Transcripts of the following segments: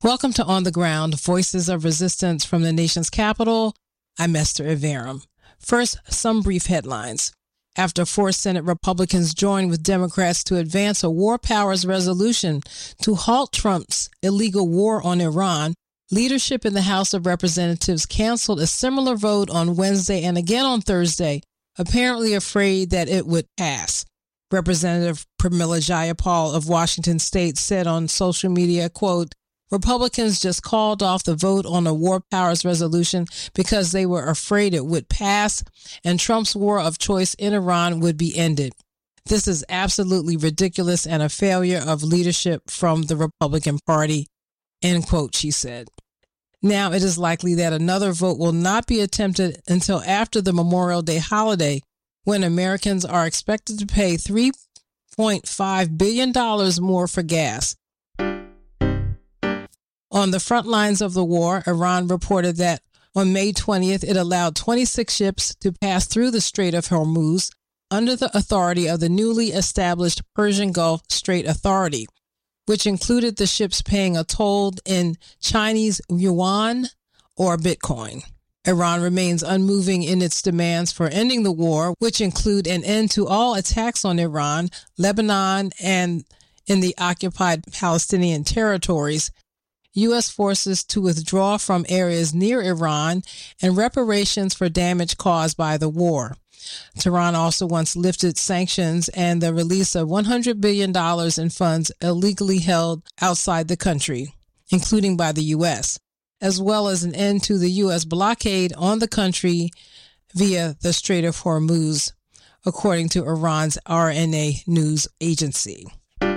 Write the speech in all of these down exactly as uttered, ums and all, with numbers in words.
Welcome to On the Ground, Voices of Resistance from the nation's capital. I'm Esther Iverem. First, some brief headlines. After four Senate Republicans joined with Democrats to advance a war powers resolution to halt Trump's illegal war on Iran, leadership in the House of Representatives canceled a similar vote on Wednesday and again on Thursday, apparently afraid that it would pass. Representative Pramila Jayapal of Washington State said on social media, quote, Republicans just called off the vote on a war powers resolution because they were afraid it would pass and Trump's war of choice in Iran would be ended. This is absolutely ridiculous and a failure of leadership from the Republican Party, end quote, she said. Now it is likely that another vote will not be attempted until after the Memorial Day holiday, when Americans are expected to pay three point five billion dollars more for gas. On the front lines of the war, Iran reported that on May twentieth, it allowed twenty-six ships to pass through the Strait of Hormuz under the authority of the newly established Persian Gulf Strait Authority, which included the ships paying a toll in Chinese yuan or Bitcoin. Iran remains unmoving in its demands for ending the war, which include an end to all attacks on Iran, Lebanon, and in the occupied Palestinian territories, U S forces to withdraw from areas near Iran, and reparations for damage caused by the war. Tehran also wants lifted sanctions and the release of one hundred billion dollars in funds illegally held outside the country, including by the U S, as well as an end to the U S blockade on the country via the Strait of Hormuz, according to Iran's R N A news agency.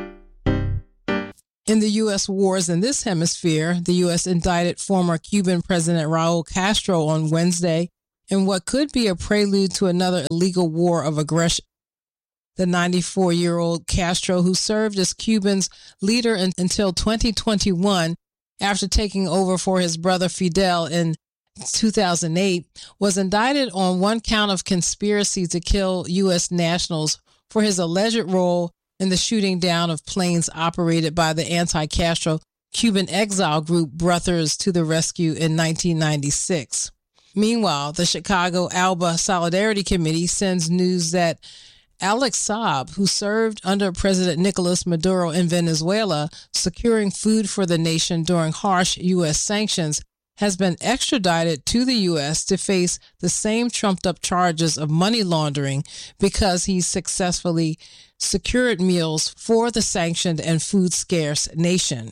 In the U S wars in this hemisphere, the U S indicted former Cuban President Raul Castro on Wednesday in what could be a prelude to another illegal war of aggression. The ninety-four-year-old Castro, who served as Cuba's leader in, until twenty twenty-one after taking over for his brother Fidel in two thousand eight, was indicted on one count of conspiracy to kill U S nationals for his alleged role in the shooting down of planes operated by the anti-Castro Cuban exile group Brothers to the Rescue in nineteen ninety-six. Meanwhile, the Chicago Alba Solidarity Committee sends news that Alex Saab, who served under President Nicolas Maduro in Venezuela, securing food for the nation during harsh U S sanctions, has been extradited to the U S to face the same trumped-up charges of money laundering because he successfully secured meals for the sanctioned and food-scarce nation.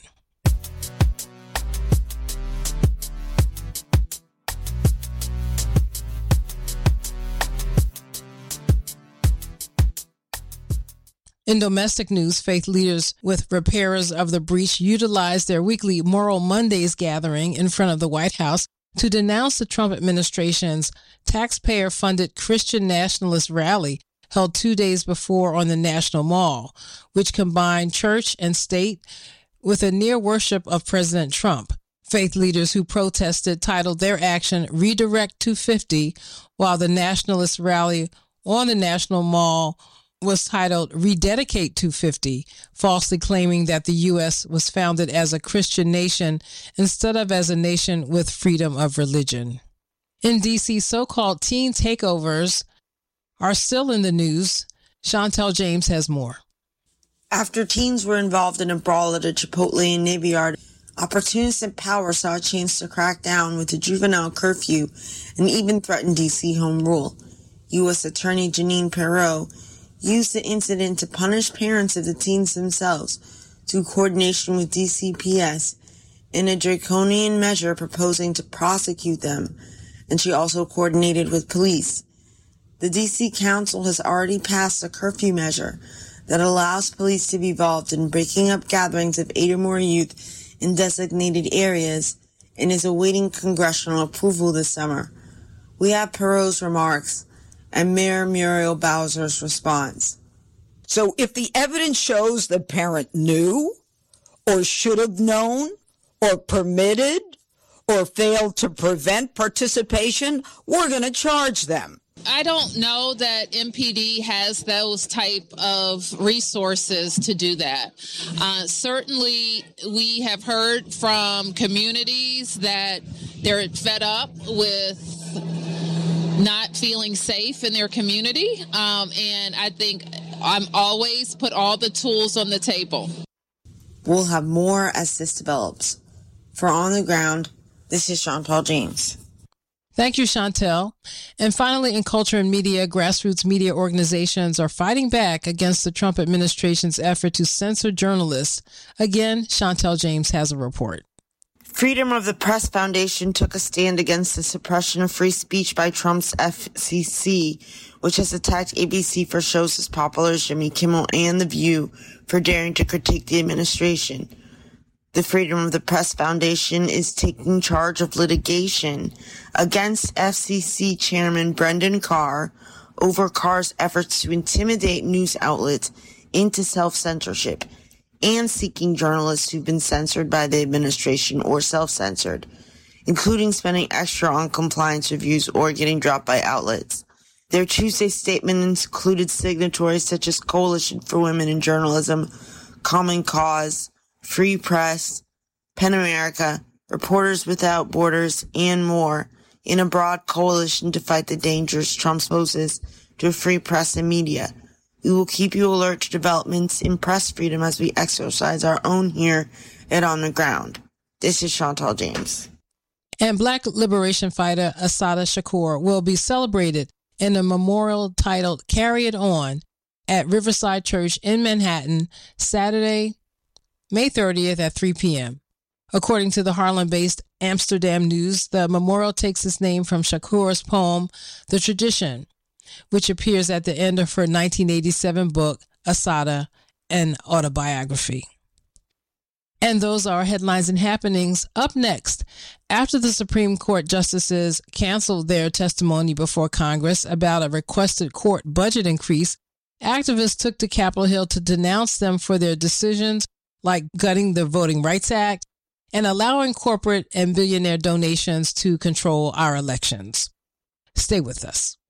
In domestic news, faith leaders with repairers of the breach utilized their weekly Moral Mondays gathering in front of the White House to denounce the Trump administration's taxpayer-funded Christian nationalist rally held two days before on the National Mall, which combined church and state with a near worship of President Trump. Faith leaders who protested titled their action Redirect two fifty, while the nationalist rally on the National Mall was titled Rededicate two fifty, falsely claiming that the U S was founded as a Christian nation instead of as a nation with freedom of religion. In D C, so-called teen takeovers are still in the news. Chantel James has more. After teens were involved in a brawl at a Chipotle in Navy Yard, opportunists in power saw a chance to crack down with a juvenile curfew and even threaten D C home rule. U S Attorney Jeanine Pirro used the incident to punish parents of the teens themselves through coordination with D C P S in a draconian measure proposing to prosecute them, and she also coordinated with police. The D C Council has already passed a curfew measure that allows police to be involved in breaking up gatherings of eight or more youth in designated areas and is awaiting congressional approval this summer. We have Pirro's remarks and Mayor Muriel Bowser's response. So if the evidence shows the parent knew or should have known or permitted or failed to prevent participation, we're going to charge them. I don't know that M P D has those type of resources to do that. Uh, certainly, we have heard from communities that they're fed up with not feeling safe in their community. Um, and I think I'm always put all the tools on the table. We'll have more as this develops. For On the Ground, this is Chantal James. Thank you, Chantel. And finally, in culture and media, grassroots media organizations are fighting back against the Trump administration's effort to censor journalists. Again, Chantel James has a report. Freedom of the Press Foundation took a stand against the suppression of free speech by Trump's F C C, which has attacked A B C for shows as popular as Jimmy Kimmel and The View for daring to critique the administration. The Freedom of the Press Foundation is taking charge of litigation against F C C Chairman Brendan Carr over Carr's efforts to intimidate news outlets into self-censorship and seeking journalists who've been censored by the administration or self-censored, including spending extra on compliance reviews or getting dropped by outlets. Their Tuesday statement included signatories such as Coalition for Women in Journalism, Common Cause, Free Press, PEN America, Reporters Without Borders, and more in a broad coalition to fight the dangers Trump poses to free press and media. We will keep you alert to developments in press freedom as we exercise our own here at On the Ground. This is Chantal James. And Black liberation fighter Assata Shakur will be celebrated in a memorial titled Carry It On at Riverside Church in Manhattan, Saturday, May thirtieth at three p.m. According to the Harlem-based Amsterdam News, the memorial takes its name from Shakur's poem, The Tradition, which appears at the end of her nineteen eighty-seven book, Assata, an Autobiography. And those are headlines and happenings. Up next, after the Supreme Court justices canceled their testimony before Congress about a requested court budget increase, activists took to Capitol Hill to denounce them for their decisions like gutting the Voting Rights Act and allowing corporate and billionaire donations to control our elections. Stay with us.